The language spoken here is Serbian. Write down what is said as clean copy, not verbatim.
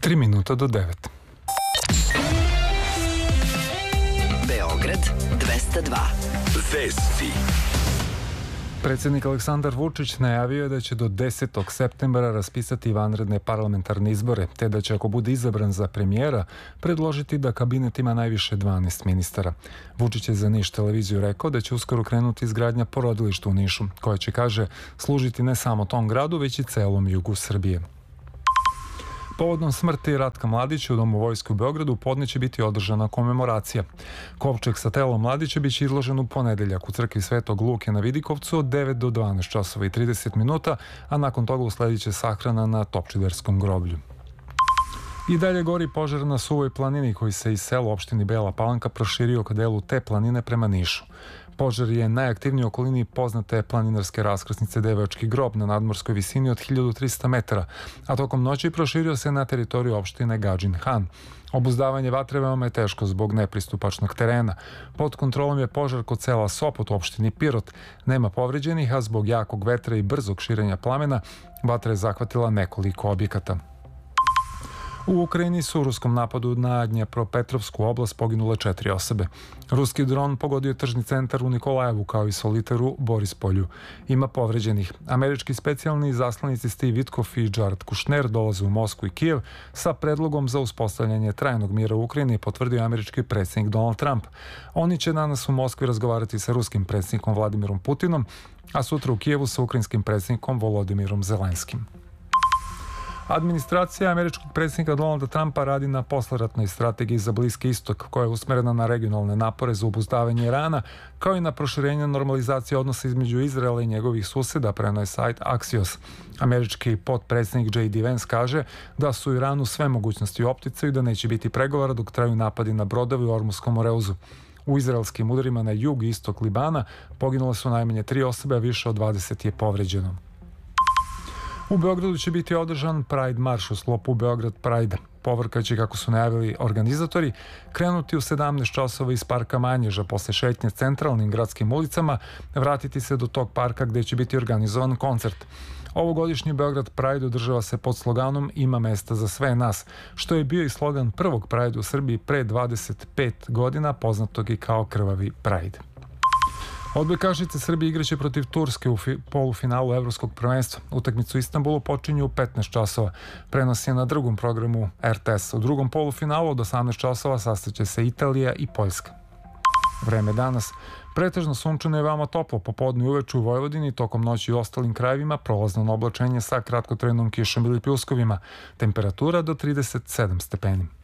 3 minuta do 9. Beograd 202. Vesti. Predsjednik Aleksandar Vučić najavio je da će do 10. septembra raspisati vanredne parlamentarne izbore, te da će, ako bude izabran za premijera, predložiti da kabinet ima najviše 12 ministara. Vučić je za Niš televiziju rekao da će uskoro krenuti izgradnja porodilišta u Nišu, koja će, kaže, služiti ne samo tom gradu, već i celom jugu Srbije. Povodom smrti Ratka Mladića u Domu vojske u Beogradu podne će biti održana komemoracija. Kovčeg sa telom Mladića biće izložen u ponedeljak u crkvi Svetog Luke na Vidikovcu od 9 do 12 časova i 30 minuta, a nakon toga usledit će sahrana na Topčiderskom groblju. I dalje gori požar na Suvoj planini koji se iz sela opštini Bela Palanka proširio ka delu te planine prema Nišu. Požar je najaktivniji u okolini poznate planinarske raskrsnice Devojački grob na nadmorskoj visini od 1300 metara, a tokom noći proširio se na teritoriju opštine Gadžin Han. Obuzdavanje vatre veoma je teško zbog nepristupačnog terena. Pod kontrolom je požar kod sela Sopot u opštini Pirot. Nema povređenih, a zbog jakog vetra i brzog širenja plamena vatra je zahvatila nekoliko objekata. U Ukrajini su u ruskom napadu na Dnjepropetrovsku oblast poginule 4 osobe. Ruski dron pogodio je tržni centar u Nikolajevu kao i Soliteru Borispolju. Ima povređenih. Američki specijalni izaslanici Steve Witkoff i Jared Kushner dolaze u Moskvu i Kijev sa predlogom za uspostavljanje trajnog mira u Ukrajini, potvrdio američki predsjednik Donald Trump. Oni će danas u Moskvi razgovarati sa ruskim predsjednikom Vladimirom Putinom, a sutra u Kijevu sa ukrajinskim predsjednikom Volodimirom Zelenskim. Administracija američkog predsjednika Donalda Trumpa radi na posleratnoj strategiji za Bliski istok, koja je usmerena na regionalne napore za obuzdavanje Irana, kao i na proširenje normalizacije odnosa između Izraela i njegovih suseda, prenosi sajt Axios. Američki potpredsjednik J.D. Vance kaže da su u Iranu sve mogućnosti u opticaju i da neće biti pregovora dok traju napadi na brodove u Ormuskom Moreuzu. U izraelskim udarima na jug i istok Libana poginule su najmanje 3 osobe, a više od 20 je povređeno. U Beogradu će biti održan Pride marš u sklopu Beograd Pride. Povorka će, kako su najavili organizatori, krenuti u 17 časova iz parka Manježa posle šetnje centralnim gradskim ulicama, vratiti se do tog parka gde će biti organizovan koncert. Ovogodišnji Beograd Pride održava se pod sloganom Ima mesta za sve nas, što je bio i slogan prvog Pride u Srbiji pre 25 godina, poznatog i kao Krvavi Pride. Odbojkašice Srbije igraće protiv Turske u polufinalu Evropskog prvenstva. Utakmicu u Istanbulu počinju u 15 časova. Prenos je na drugom programu RTS. U drugom polufinalu od 18 časova sastaće se Italija i Poljska. Vreme danas. Pretežno sunčano je veoma toplo, popodne i uveče u Vojvodini, tokom noći i ostalim krajevima prolazno na oblačenje sa kratkotrajnom kišom ili pljuskovima. Temperatura do 37 stepeni.